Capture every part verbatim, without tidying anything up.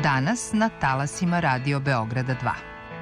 Danas na talasima Radio Beograda dva.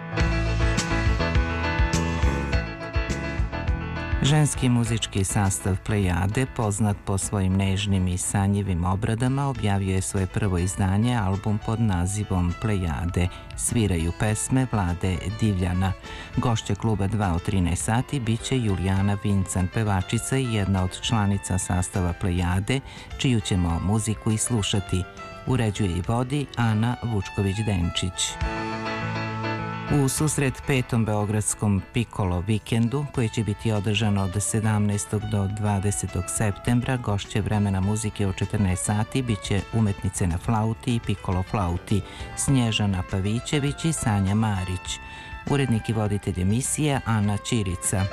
Ženski muzički sastav Plejade, poznat po svojim nežnim i sanjivim obradama, objavio je svoje prvo izdanje, album pod nazivom Plejade. Sviraju pesme Vlade Divljana. Gošća kluba dva od trinaest sati biće Julijana Vincan, pevačica i jedna od članica sastava Plejade, čiju ćemo muziku i slušati. Uređuje i vodi Ana Vučković-Denčić. U susret petom beogradskom Pikolo vikendu, koji će biti održan od sedamnaestog do dvadesetog septembra, gošće vremena muzike u četrnaest sati biće umetnice na flauti i pikolo flauti Snježana Pavićević i Sanja Marić. Urednik i voditelj emisije Ana Ćirica.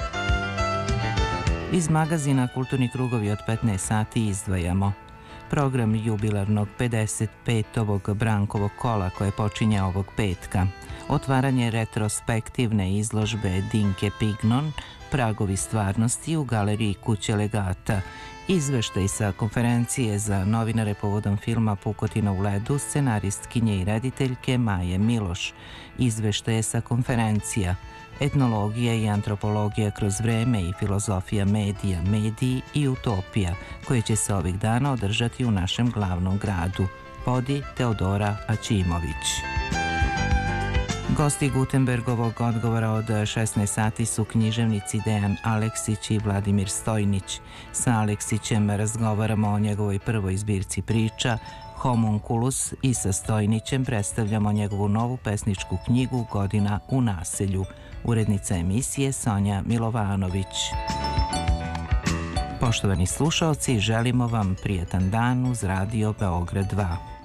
Iz magazina Kulturni krugovi od petnaest sati izdvajamo program jubilarnog pedeset petovog Brankovog kola koje počinje ovog petka. Otvaranje retrospektivne izložbe Dinke Pignon, Pragovi stvarnosti u galeriji Kuće legata. Izveštaj sa konferencije za novinare povodom filma Pukotina u ledu scenaristkinje i rediteljke Maje Miloš. Izveštaje sa konferencija Etnologija i antropologija kroz vreme i filozofija medija, mediji i utopija, koje će se ovih dana održati u našem glavnom gradu. Vodi Teodora Aćimović. Gosti Gutenbergovog odgovora od šesnaest sati su književnici Dejan Aleksić i Vladimir Stojnić. Sa Aleksićem razgovaramo o njegovoj prvoj zbirci priča Homunculus i sa Stojnićem predstavljamo njegovu novu pesničku knjigu Godina u naselju. Urednica emisije Sonja Milovanović. Poštovani slušaoci, želimo vam prijetan dan uz Radio Beograd dva.